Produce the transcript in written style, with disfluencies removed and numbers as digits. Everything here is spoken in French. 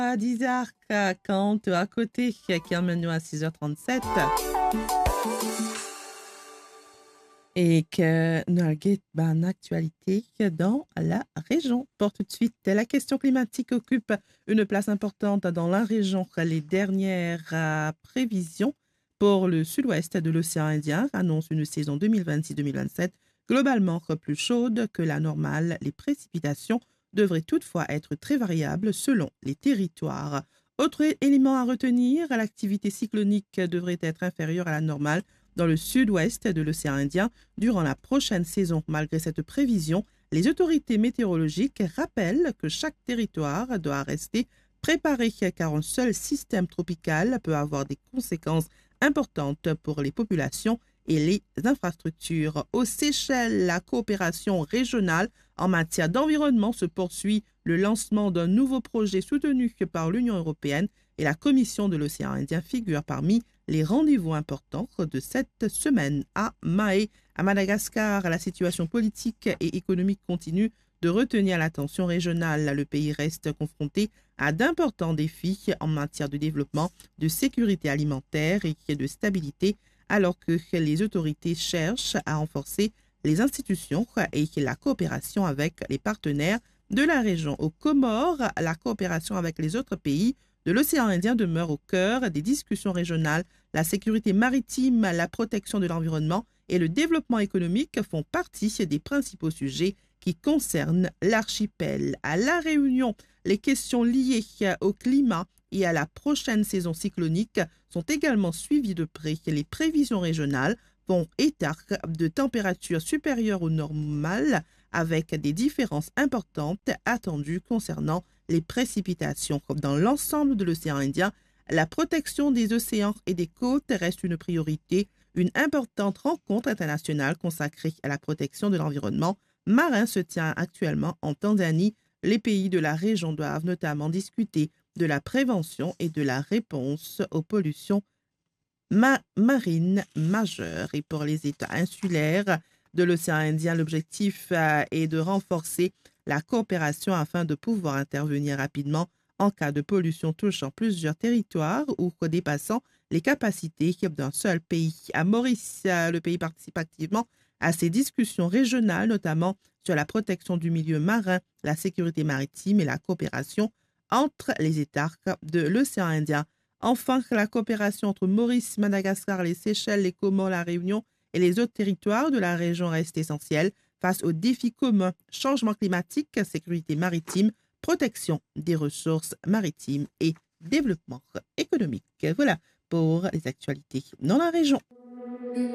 À 10h, quand à côté, qui emmène nous à 6h37. Et que nous avons une actualité dans la région. Pour tout de suite, la question climatique occupe une place importante dans la région. Les dernières prévisions pour le sud-ouest de l'océan Indien annoncent une saison 2026-2027 globalement plus chaude que la normale. Les précipitations devraient toutefois être très variables selon les territoires. Autre élément à retenir, l'activité cyclonique devrait être inférieure à la normale dans le sud-ouest de l'océan Indien durant la prochaine saison. Malgré cette prévision, les autorités météorologiques rappellent que chaque territoire doit rester préparé car un seul système tropical peut avoir des conséquences importantes pour les populations et les infrastructures. Aux Seychelles, la coopération régionale en matière d'environnement se poursuit. Le lancement d'un nouveau projet soutenu par l'Union européenne et la Commission de l'océan Indien figure parmi les rendez-vous importants de cette semaine à Mahé. À Madagascar, la situation politique et économique continue de retenir l'attention régionale. Le pays reste confronté à d'importants défis en matière de développement, de sécurité alimentaire et de stabilité, alors que les autorités cherchent à renforcer les institutions et la coopération avec les partenaires de la région. Aux Comores, la coopération avec les autres pays de l'océan Indien demeure au cœur des discussions régionales. La sécurité maritime, la protection de l'environnement et le développement économique font partie des principaux sujets qui concernent l'archipel. À La Réunion, les questions liées au climat et à la prochaine saison cyclonique sont également suivies de près. Les prévisions régionales font état de températures supérieures au normal avec des différences importantes attendues concernant les précipitations. Dans l'ensemble de l'océan Indien, la protection des océans et des côtes reste une priorité. Une importante rencontre internationale consacrée à la protection de l'environnement marin se tient actuellement en Tanzanie. Les pays de la région doivent notamment discuter de la prévention et de la réponse aux pollutions marines majeures. Et pour les États insulaires de l'océan Indien, l'objectif est de renforcer la coopération afin de pouvoir intervenir rapidement en cas de pollution touchant plusieurs territoires ou dépassant les capacités d'un seul pays. À Maurice, le pays participe activement à ces discussions régionales, notamment sur la protection du milieu marin, la sécurité maritime et la coopération entre les États de l'océan Indien. Enfin, la coopération entre Maurice, Madagascar, les Seychelles, les Comores, la Réunion et les autres territoires de la région reste essentielle face aux défis communs, changement climatique, sécurité maritime, protection des ressources maritimes et développement économique. Voilà pour les actualités dans la région.